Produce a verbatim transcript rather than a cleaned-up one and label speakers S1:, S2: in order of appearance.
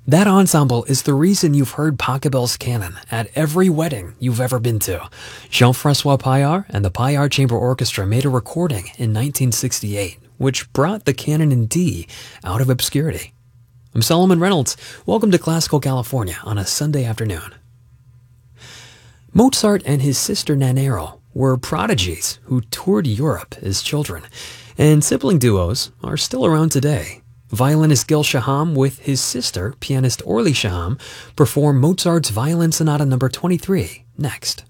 S1: That ensemble is the reason you've heard Pachelbel's canon at every wedding you've ever been to. Jean-Francois Paillard and the Paillard Chamber Orchestra made a recording in nineteen sixty-eight, which brought the canon in D out of obscurity. I'm Solomon Reynolds. Welcome to Classical California on a Sunday afternoon. Mozart and his sister Nannerl were prodigies who toured Europe as children, and sibling duos are still around today. Violinist Gil Shaham with his sister, pianist Orly Shaham, perform Mozart's Violin Sonata number twenty-three next.